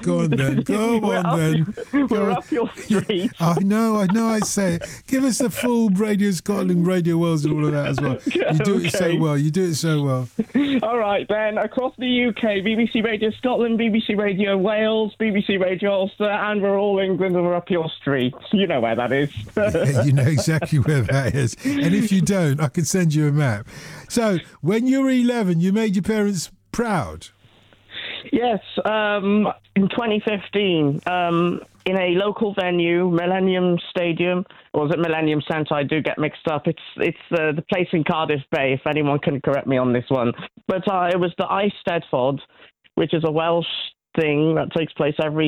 Go on then. Go on then. We're up your street. I know. I say it. Give us the full Radio Scotland, Radio Wales, and all of that as well. You do it so well. You do it so well. All right, then. Across the UK, BBC Radio Scotland, BBC Radio Wales, BBC Radio Ulster, and we're all England, and we're up your street. You know where that is. Yeah, you know exactly where that is. And if you don't, I can send you a map. So, when you were 11, you made your parents proud. Yes, in 2015, in a local venue, Millennium Stadium, or was it Millennium Centre? I do get mixed up. It's the place in Cardiff Bay, if anyone can correct me on this one. But it was the Eisteddfod, which is a Welsh thing that takes place every